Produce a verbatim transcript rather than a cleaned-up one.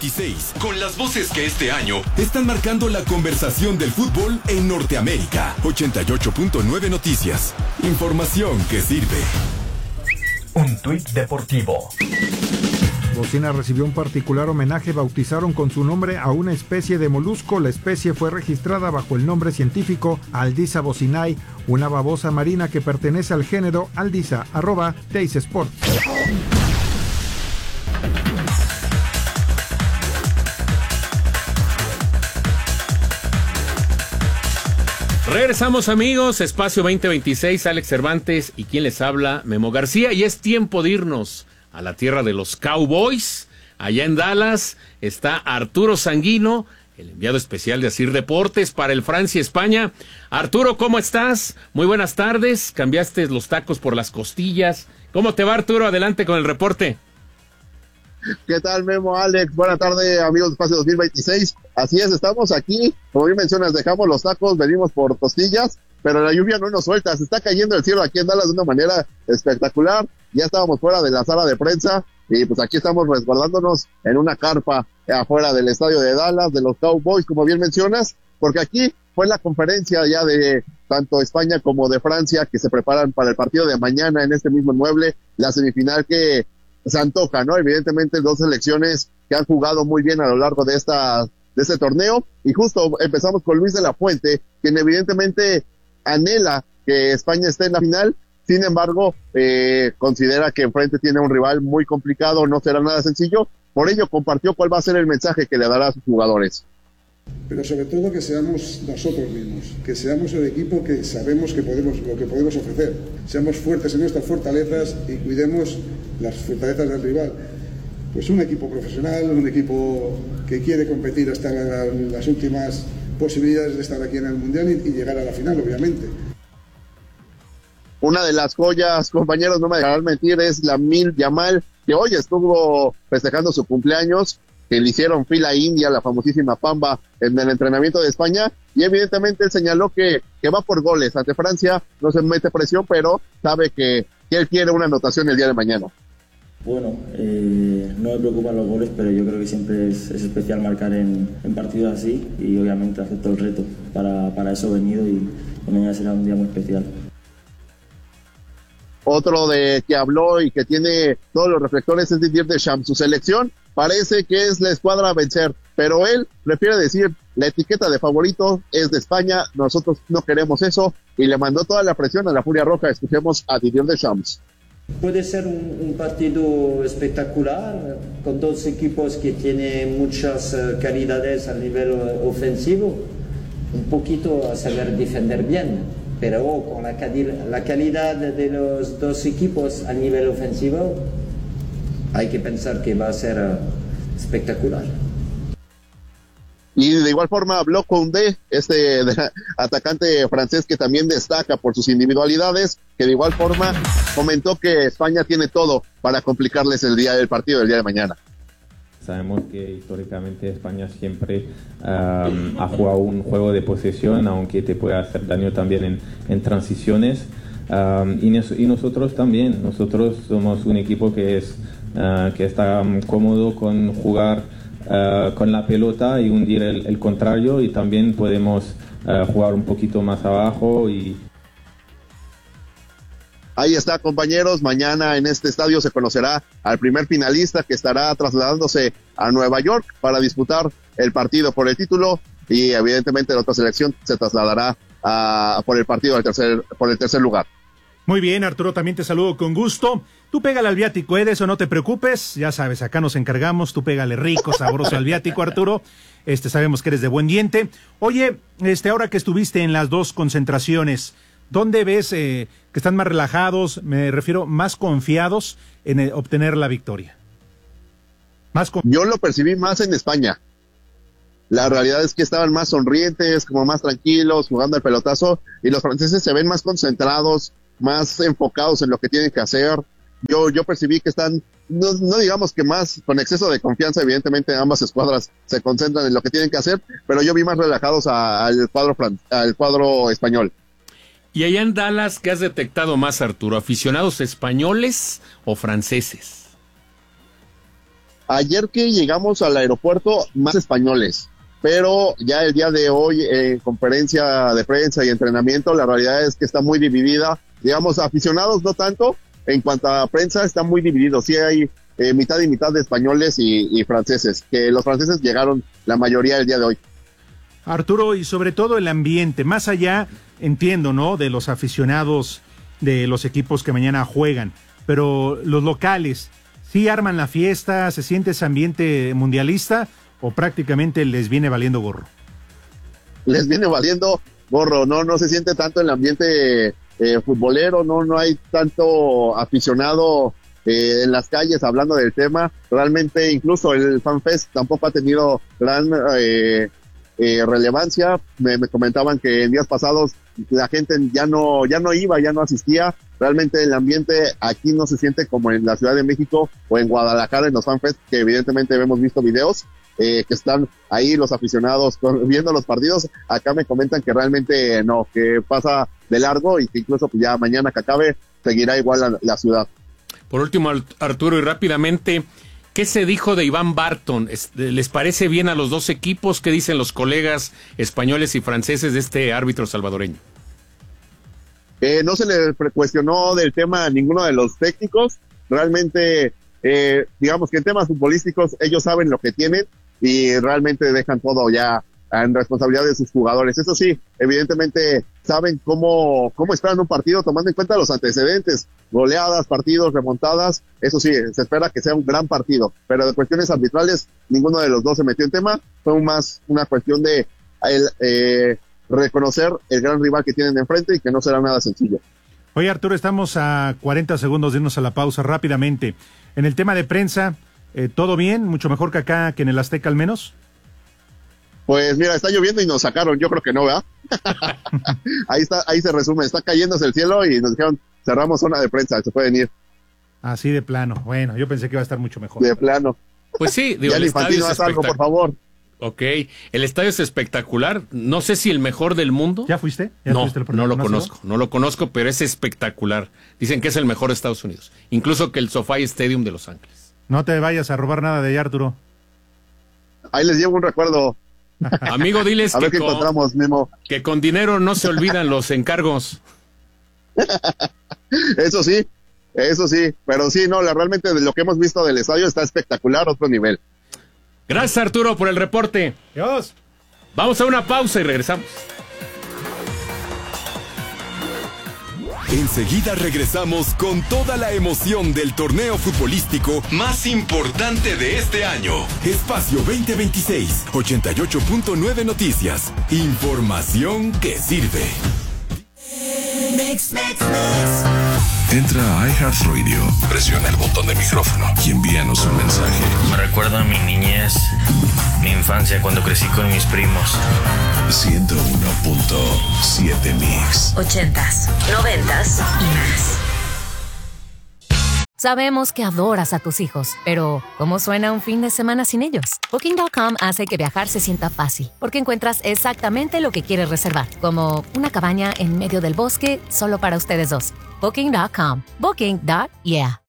veintiséis, con las voces que este año están marcando la conversación del fútbol en Norteamérica. ochenta y ocho punto nueve Noticias. Información que sirve. Un tuit deportivo. Bocina recibió un particular homenaje. Bautizaron con su nombre a una especie de molusco. La especie fue registrada bajo el nombre científico Aldisa bocinae, una babosa marina que pertenece al género Aldisa. Arroba Teis Sport. Regresamos, amigos, Espacio veinte veintiséis, Alex Cervantes y quien les habla, Memo García, y es tiempo de irnos a la tierra de los Cowboys. Allá en Dallas está Arturo Sanguino, el enviado especial de Asir Deportes para el Francia-España. Arturo, ¿cómo estás? Muy buenas tardes, cambiaste los tacos por las costillas. ¿Cómo te va, Arturo? Adelante con el reporte. ¿Qué tal, Memo, Alex? Buenas tardes, amigos de Espacio dos mil veintiséis. Así es, estamos aquí, como bien mencionas, dejamos los tacos, venimos por costillas, pero la lluvia no nos suelta, se está cayendo el cielo aquí en Dallas de una manera espectacular. Ya estábamos fuera de la sala de prensa y pues aquí estamos resguardándonos en una carpa afuera del estadio de Dallas, de los Cowboys, como bien mencionas, porque aquí fue la conferencia ya de tanto España como de Francia que se preparan para el partido de mañana en este mismo inmueble, la semifinal que se antoja, ¿no? Evidentemente dos selecciones que han jugado muy bien a lo largo de esta de este torneo, y justo empezamos con Luis de la Fuente, quien evidentemente anhela que España esté en la final. Sin embargo, eh, considera que enfrente tiene un rival muy complicado, no será nada sencillo, por ello compartió cuál va a ser el mensaje que le dará a sus jugadores. Pero sobre todo que seamos nosotros mismos, que seamos el equipo que sabemos que podemos, lo que podemos ofrecer, seamos fuertes en nuestras fortalezas y cuidemos las fortalezas del rival. Pues un equipo profesional, un equipo que quiere competir hasta la, las últimas posibilidades de estar aquí en el Mundial y, y llegar a la final, obviamente. Una de las joyas, compañeros, no me dejarán mentir, es Lamine Yamal, que hoy estuvo festejando su cumpleaños, que le hicieron fila india, la famosísima Pamba, en el entrenamiento de España, y evidentemente él señaló que, que va por goles. Ante Francia no se mete presión, pero sabe que, que él quiere una anotación el día de mañana. Bueno, eh, no me preocupan los goles, pero yo creo que siempre es, es especial marcar en, en partidos así, y obviamente acepto el reto. Para, para eso he venido y mañana será un día muy especial. Otro de que habló y que tiene todos los reflectores es Didier Deschamps. Su selección parece que es la escuadra a vencer, pero él prefiere decir, la etiqueta de favorito es de España, nosotros no queremos eso, y le mandó toda la presión a la Furia Roja. Escuchemos a Didier Deschamps. Puede ser un, un partido espectacular, con dos equipos que tienen muchas uh, calidades a nivel uh, ofensivo, un poquito a saber defender bien, pero con la, la calidad de los dos equipos a nivel ofensivo, hay que pensar que va a ser uh, espectacular. Y de igual forma habló Koundé, este atacante francés que también destaca por sus individualidades, que de igual forma comentó que España tiene todo para complicarles el día del partido del día de mañana. Sabemos que históricamente España siempre um, ha jugado un juego de posesión, aunque te puede hacer daño también en, en transiciones. Um, y, nos, y nosotros también, nosotros somos un equipo que, es, uh, que está um, cómodo con jugar Uh, con la pelota y hundir el, el contrario, y también podemos uh, jugar un poquito más abajo. Y ahí está, compañeros, mañana en este estadio se conocerá al primer finalista, que estará trasladándose a Nueva York para disputar el partido por el título, y evidentemente la otra selección se trasladará a, por el partido del tercer, por el tercer lugar. Muy bien, Arturo, también te saludo con gusto. Tú pégale al viático, ¿eh? De eso no te preocupes. Ya sabes, acá nos encargamos. Tú pégale rico, sabroso al viático, Arturo. Este, sabemos que eres de buen diente. Oye, este, ahora que estuviste en las dos concentraciones, ¿dónde ves eh, que están más relajados? Me refiero, más confiados en eh, obtener la victoria. Más con... Yo lo percibí más en España. La realidad es que estaban más sonrientes, como más tranquilos, jugando el pelotazo, y los franceses se ven más concentrados, más enfocados en lo que tienen que hacer. Yo yo percibí que están, no, no digamos que más, con exceso de confianza. Evidentemente ambas escuadras se concentran en lo que tienen que hacer, pero yo vi más relajados a, al cuadro fran, al cuadro español. Y allá en Dallas, ¿qué has detectado más, Arturo? ¿Aficionados españoles o franceses? Ayer que llegamos al aeropuerto, más españoles, pero ya el día de hoy, en conferencia de prensa y entrenamiento, la realidad es que está muy dividida. Digamos, aficionados no tanto, en cuanto a prensa está muy dividido. Sí hay eh, mitad y mitad de españoles y, y franceses, que los franceses llegaron la mayoría el día de hoy. Arturo, y sobre todo el ambiente, más allá, entiendo, ¿no?, de los aficionados de los equipos que mañana juegan, pero los locales, ¿sí arman la fiesta? ¿Se siente ese ambiente mundialista o prácticamente les viene valiendo gorro? Les viene valiendo gorro, no, no se siente tanto el ambiente eh, futbolero, no, no hay tanto aficionado eh, en las calles hablando del tema. Realmente incluso el FanFest tampoco ha tenido gran eh, eh, relevancia. Me, me comentaban que en días pasados la gente ya no, ya no iba, ya no asistía. Realmente el ambiente aquí no se siente como en la Ciudad de México o en Guadalajara en los FanFest, que evidentemente hemos visto videos eh, que están ahí los aficionados viendo los partidos. Acá me comentan que realmente no, que pasa de largo y que incluso pues, ya mañana que acabe seguirá igual la, la ciudad. Por último, Arturo, y rápidamente, ¿qué se dijo de Iván Barton? ¿Les parece bien a los dos equipos? ¿Qué dicen los colegas españoles y franceses de este árbitro salvadoreño? Eh, no se le cuestionó del tema a ninguno de los técnicos. Realmente, eh, digamos que en temas futbolísticos ellos saben lo que tienen y realmente dejan todo ya en responsabilidad de sus jugadores. Eso sí, evidentemente saben cómo, cómo esperan un partido tomando en cuenta los antecedentes, goleadas, partidos, remontadas. Eso sí, se espera que sea un gran partido, pero de cuestiones arbitrales ninguno de los dos se metió en tema. Fue más una cuestión de el, eh, reconocer el gran rival que tienen enfrente y que no será nada sencillo. Oye, Arturo, estamos a cuarenta segundos de irnos a la pausa rápidamente. En el tema de prensa, eh, ¿todo bien? ¿Mucho mejor que acá, que en el Azteca al menos? Pues mira, está lloviendo y nos sacaron, yo creo que no, ¿verdad? ahí está, ahí se resume, está cayéndose el cielo y nos dijeron, cerramos zona de prensa, se pueden ir. Así de plano, bueno, yo pensé que iba a estar mucho mejor. De plano. Pues sí, digo, ya el estadio haz algo, por favor. Ok, el estadio es espectacular, no sé si el mejor del mundo. ¿Ya fuiste? ¿Ya no, fuiste el no lo ¿No conozco, no lo conozco, pero es espectacular. Dicen que es el mejor de Estados Unidos, incluso que el SoFi Stadium de Los Ángeles. No te vayas a robar nada de allá, Arturo. Ahí les llevo un recuerdo. Amigo, diles a que, ver qué con, encontramos, Memo. que con dinero no se olvidan los encargos. Eso sí, eso sí, pero sí, no, la, realmente de lo que hemos visto del estadio está espectacular, otro nivel. Gracias, Arturo, por el reporte. Dios. Vamos a una pausa y regresamos. Enseguida regresamos con toda la emoción del torneo futbolístico más importante de este año. Espacio veinte veintiséis, ochenta y ocho punto nueve Noticias. Información que sirve. Mix, mix, mix. Entra a iHeartRadio, presiona el botón de micrófono y envíanos un mensaje. Me recuerda a mi niñez, mi infancia cuando crecí con mis primos. ciento uno punto siete Mix. Ochentas, noventas y más. Sabemos que adoras a tus hijos, pero ¿cómo suena un fin de semana sin ellos? Booking punto com hace que viajar se sienta fácil, porque encuentras exactamente lo que quieres reservar, como una cabaña en medio del bosque solo para ustedes dos. Booking punto com. Booking. Yeah.